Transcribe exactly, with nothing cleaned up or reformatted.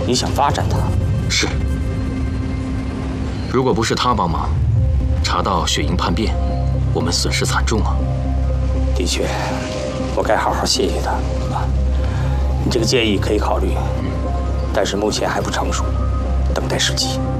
你想发展它？ 是。如果不是他帮忙，查到雪莹叛变，我们损失惨重啊。 的确，我该好好谢谢他啊。你这个建议可以考虑，但是目前还不成熟，等待时机。